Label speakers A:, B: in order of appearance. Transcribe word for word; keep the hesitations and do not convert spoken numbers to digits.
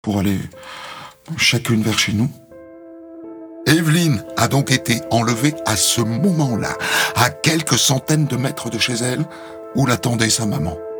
A: pour aller chacune vers chez nous. Evelyne a donc été enlevée à ce moment-là, à quelques centaines de mètres de chez elle, où l'attendait sa maman.